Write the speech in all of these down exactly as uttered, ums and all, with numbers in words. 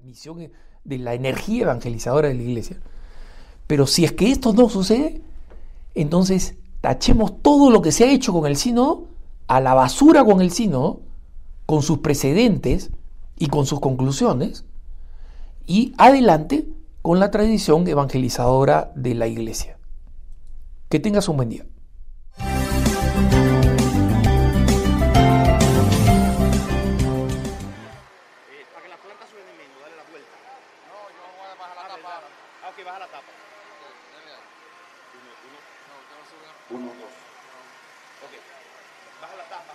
misión de la energía evangelizadora de la iglesia. Pero si es que esto no sucede, entonces tachemos todo lo que se ha hecho con el sínodo a la basura con el sínodo, con sus precedentes y con sus conclusiones, y adelante con la tradición evangelizadora de la iglesia. Que tengas un buen día. Ok, baja la tapa. Uno, uno. Uno, dos. Ok, baja la tapa.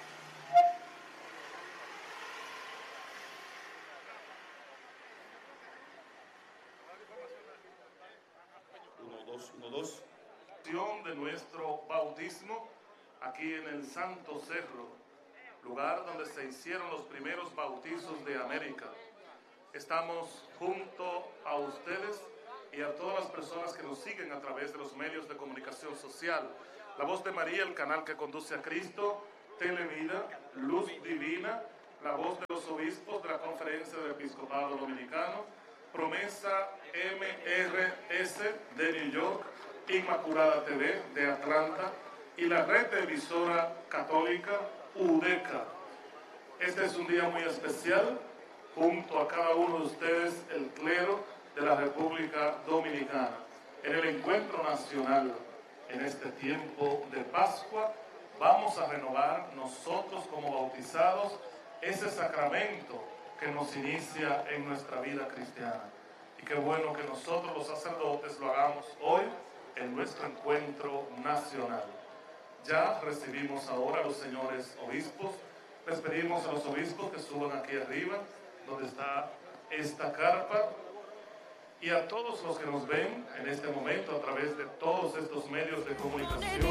Uno, dos, uno, dos. De nuestro bautismo aquí en el Santo Cerro, lugar donde se hicieron los primeros bautizos de América. Estamos junto a ustedes y a todas las personas que nos siguen a través de los medios de comunicación social. La Voz de María, el canal que conduce a Cristo, Televida, Luz Divina, la Voz de los Obispos de la Conferencia del Episcopado Dominicano, Promesa M R S de New York, Inmaculada T V de Atlanta y la red de emisora católica UDECA. Este es un día muy especial. Junto a cada uno de ustedes, el clero de la República Dominicana, en el encuentro nacional, en este tiempo de Pascua, vamos a renovar nosotros como bautizados ese sacramento que nos inicia en nuestra vida cristiana. Y qué bueno que nosotros los sacerdotes lo hagamos hoy en nuestro encuentro nacional. Ya recibimos ahora a los señores obispos. Les pedimos a los obispos que suban aquí arriba, donde está esta carpa, y a todos los que nos ven en este momento a través de todos estos medios de comunicación.